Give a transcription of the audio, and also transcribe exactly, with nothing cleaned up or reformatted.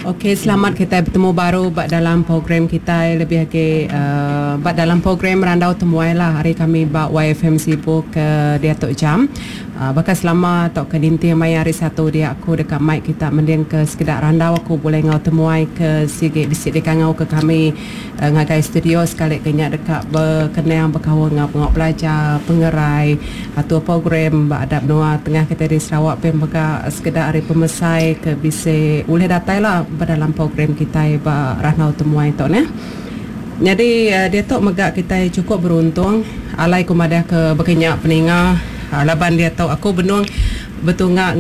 Okey, selamat kita bertemu baru bak dalam program kita lebih lagi uh, bak dalam program Randau Temuai lah. Hari kami bak Y F M sibuk ke dia tok jam. Uh, bakal selama tok ke dinti mai hari satu dia aku dekat mic kita mending ke sekedar randau aku boleh ngau temuai ke sikit bisik dekat ngau ke kami uh, ngagai studio sekali kenyak dekat berkenang berkawan ngau ngau pelajar pengerai atau program bak adab noa tengah kita di Sarawak pun baka sekedar hari pemesai ke bisik boleh datai lah dalam program kita ba Randau Temuai tok ne. Jadi uh, dia tok megak kita cukup beruntung alai kumadah ke berkenyak peninga uh, laban dia tahu aku benung betul ngak